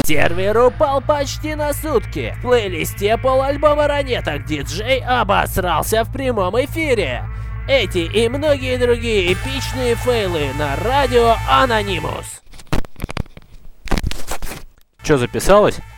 Сервер упал почти на сутки. В плейлисте полальбома Ранеток диджей обосрался в прямом эфире. Эти и многие другие эпичные фейлы на радио Анонимус. Чё, записалось?